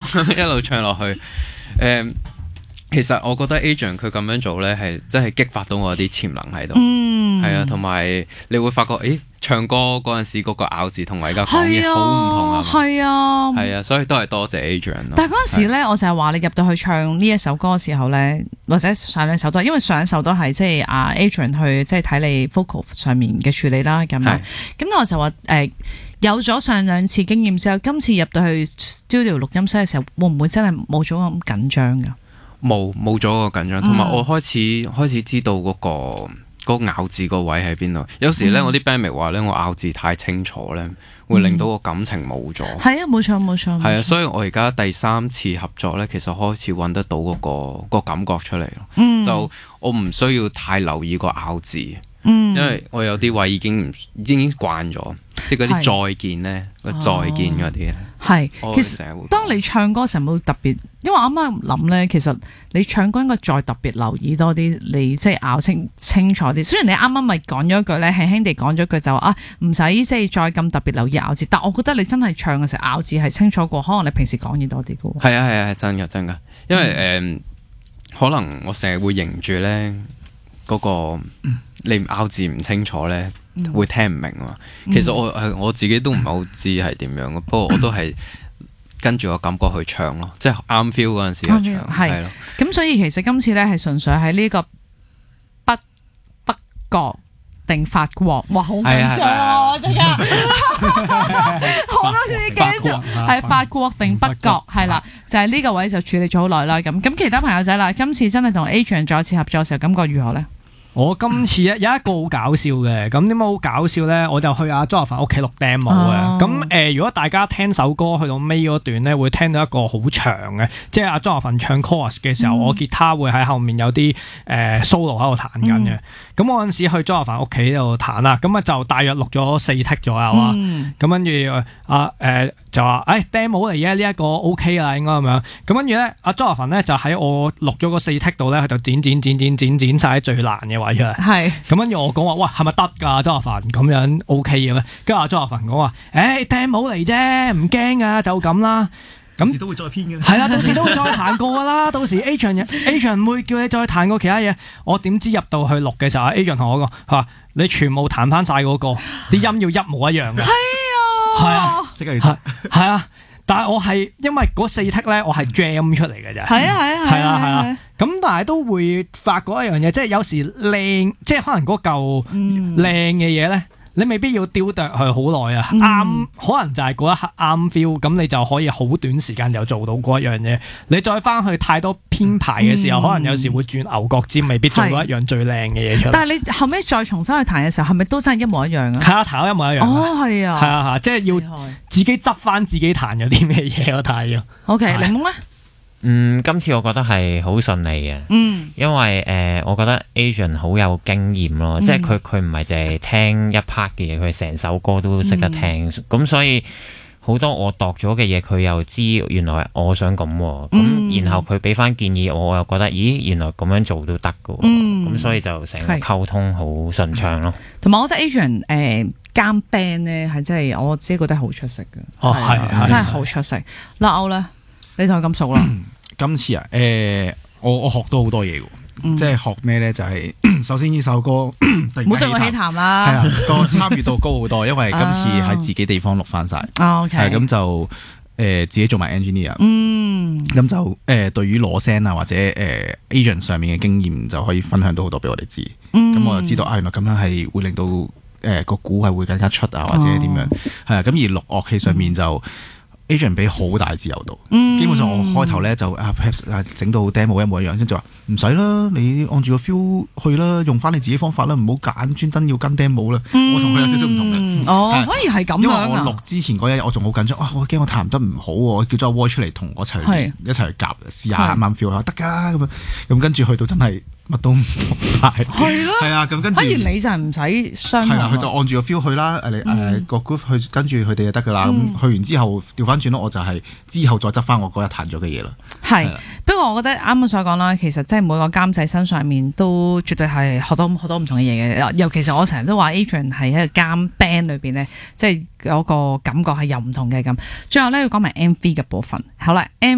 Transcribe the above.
一路唱落去。其實我覺得 Adrian 佢咁樣做咧，係真係激發到我啲潛能喺度。係啊，同埋你會發覺，唱歌嗰陣時嗰個咬字同我而家講嘢好唔同啊。係啊，所以都係多謝 Adrian 咯。 但係嗰陣時咧，我就係話你入到去唱呢一首歌嘅時候咧，或者上兩首都係，因為上一首都係即係阿 Adrian 去即係睇你 vocal 上面嘅處理啦咁樣。咁我就話有咗上兩次經驗之後，今次入到去 studio 錄音室嘅時候，會唔會真係冇咗咁緊張㗎？冇咗個緊張，同埋我開始知道嗰個咬字個位喺邊度。有時咧，我啲 bandmate 話咧，我咬字太清楚咧，會令到個感情冇咗。係啊，冇錯。係啊，所以我而家第三次合作咧，其實開始揾得到嗰個感覺出嚟咯。就我唔需要太留意個咬字，因為我有啲位已經慣咗，即係嗰啲再見咧，個再見嗰啲咧。係，其實當你唱歌時候冇特別，因為我啱啱諗咧，其實你唱歌應該再特別留意多啲，你即係咬清楚啲。雖然你啱啱咪講咗一句咧，輕輕地講咗句就話唔使即係再咁特別留意咬字，但我覺得你真係唱嘅時候咬字係清楚過，可能你平時講嘢多啲嘅喎。係啊，真㗎，因為可能我成日會認住咧嗰個你咬字唔清楚咧。會聽唔明啊！其實我自己都唔係好知係點樣，不過我都係跟住個感覺去唱咯，即係啱 feel 嗰陣時去唱，係咯。咁所以其實今次咧係純粹喺呢個北角定法國，哇好緊張啊！即刻好多啲驚咗，係法國定北角係啦，就係呢個位就處理咗好耐啦。咁其他朋友仔啦，今次真係同 Adrian 再次合作嘅時候，感覺如何咧？ 我今次有一個好搞笑嘅，咁點解好搞笑咧？我就去阿 Jonathan 屋企錄 demo 嘅。咁如果大家聽首歌去到尾嗰段咧，會聽到一個好長嘅，即係阿 Jonathan 唱 chorus 嘅時候，我吉他會喺後面有啲solo 喺度彈緊嘅。咁我嗰陣時去 Jonathan 屋企度彈啦，咁啊就大約錄咗4 take 左右啊。咁跟住就話demo 嚟嘅呢一個 OK 啦，應該咁樣。咁跟住咧，阿 Jonathan 咧就喺我錄咗個4 take 度咧，佢就剪晒最難嘅位出嚟。係。咁跟住我講話，哇，係咪得㗎 Jonathan 咁樣 OK 嘅咩？跟住阿 Jonathan 講話，demo 嚟啫，唔驚啊，就咁啦。咁到時都會再編嘅。係啦，到時都會再彈過㗎啦。到時 Adrian 會叫你再彈過其他嘢。我點知入到去錄嘅時候，Adrian 同我講，佢話你全部彈翻晒嗰個，啲音要一模一樣嘅。係啊，即係係啊，但係我係因為嗰4 take 咧，我係 jam 出嚟嘅啫。係啊。咁但係都會發覺一樣嘢，即係有時靚，即係可能嗰嚿靚嘅嘢咧，你未必要雕琢佢好耐啊。啱，可能就係嗰一刻啱 feel，咁你就可以好短時間就做到嗰一樣嘢。你再翻去太多編排嘅時候，可能有時會轉牛角尖，未必做到一樣最靚嘅嘢出嚟。但係你後尾再重新去彈嘅時候，係咪都真係一模一樣啊？係啊，彈得一模一樣。係啊。係啊，即係要自己執翻自己彈有啲咩嘢我睇啊。OK， 檸檬咧？ 今次我覺得係好順利嘅，因為我覺得 Adrian 好有經驗咯，即係佢唔係淨係聽一 part 嘅嘢，佢成首歌都識得聽，咁所以好多我度咗嘅嘢，佢又知原來我想咁，咁然後佢俾翻建議，我又覺得咦原來咁樣做都得㗎，咁所以就成個溝通好順暢咯。同埋我覺得 Adrian 監 band 咧係真係我自己覺得好出色嘅，係真係好出色。嗱歐咧，你同佢咁熟啦？ 今次啊，我學到好多嘢嘅，即係學咩咧？就係首先呢首歌，唔好對我起痰啦。 係啊，個參與度高好多，因為今次喺自己地方錄翻晒。 OK， 係咁就自己做埋 engineer。咁就對於攞聲啊或者Adrian 上面嘅經驗就可以分享到好多俾我哋知。咁我就知道原來咁樣係會令到個鼓係會更加出啊，或者點樣係啊。咁而錄樂器上面就Adrian 俾好大自由度，基本上我開頭咧就整到 demo 一模一樣，先就話唔使啦，你按住個 feel 去啦，用翻你自己方法啦，唔好揀專登要跟 demo 啦。我同佢有少少唔同嘅。 反而係咁樣。 因為我錄之前嗰日我仲好緊張，我驚我彈得唔好喎，我叫咗阿 Roy 出嚟同我一齊去夾，試下啱啱 feel 啦，得㗎咁樣。咁跟住去到真係乜都唔同晒。係咯。係啊，咁跟住。反而你就係唔使傷。係啦，佢就按住個 feel 去啦，個 group 去跟住佢哋就得㗎啦。咁去完之後調翻轉咯，我就係之後再執翻我嗰日彈咗嘅嘢啦。係， 不過我覺得啱啱所講啦，其實即係每個監製身上面都絕對係學到好多唔同嘅嘢嘅。尤其是我成日都話 Adrian 係喺個監 band 裏邊咧，即係嗰個感覺係又唔同嘅咁。最後咧要講埋 MV 嘅部分，好啦。